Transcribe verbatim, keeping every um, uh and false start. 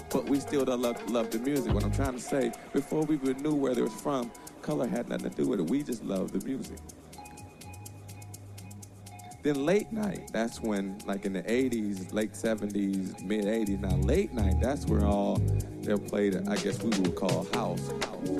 but we still don't love, love the music. What I'm trying to say, before we even knew where it was from, color had nothing to do with it. We just loved the music. Then late night, that's when, like in the eighties, late seventies, mid eighties, now late night, that's where all they'll play, the, I guess we would call house.